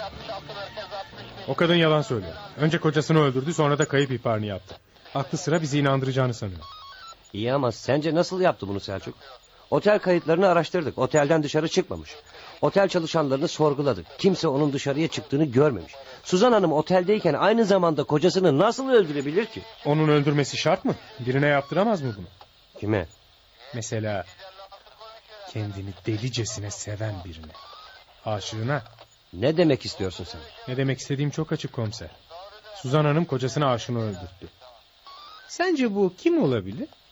O kadın yalan söylüyor. Önce kocasını öldürdü, sonra da kayıp ihbarını yaptı. Aklı sıra bizi inandıracağını sanıyor. İyi ama sence nasıl yaptı bunu Selçuk? Otel kayıtlarını araştırdık. Otelden dışarı çıkmamış. Otel çalışanlarını sorguladık. Kimse onun dışarıya çıktığını görmemiş. Suzan Hanım oteldeyken aynı zamanda kocasını nasıl öldürebilir ki? Onun öldürmesi şart mı? Birine yaptıramaz mı bunu? Kime? Mesela kendini delicesine seven birine. Aşığına. Ne demek istiyorsun sen? Ne demek istediğim çok açık komiser. Suzan Hanım kocasına aşığını öldürttü. Sence bu kim olabilir?